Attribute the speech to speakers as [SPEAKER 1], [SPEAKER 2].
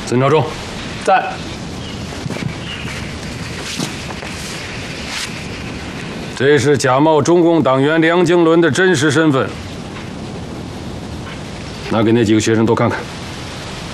[SPEAKER 1] 曾朝忠，
[SPEAKER 2] 在。
[SPEAKER 1] 这是假冒中共党员梁经纶的真实身份，拿给那几个学生都看看。